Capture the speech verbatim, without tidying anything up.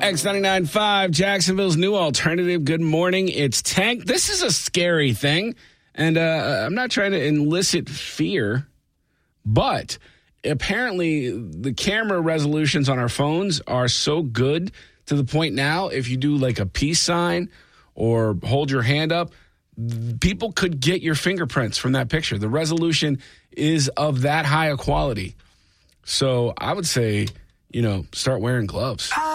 X ninety-nine point five, Jacksonville's new alternative. Good morning. It's Tank. This is a scary thing, and uh, I'm not trying to elicit fear, but apparently the camera resolutions on our phones are so good to the point now, if you do like a peace sign or hold your hand up, people could get your fingerprints from that picture. The resolution is of that high a quality. So I would say, you know, start wearing gloves.